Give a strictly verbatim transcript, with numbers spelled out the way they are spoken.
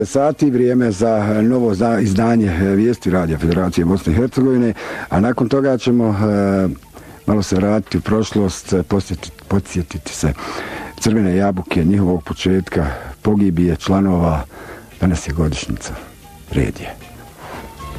Sati vrijeme za novo izdanje vijesti Radija Federacije Bosne i Hercegovine, a nakon toga ćemo e, malo se vratiti u prošlost, posjetiti, podsjetiti se Crvene jabuke, njihovog početka, pogibije članova, danas je godišnjica. Red je.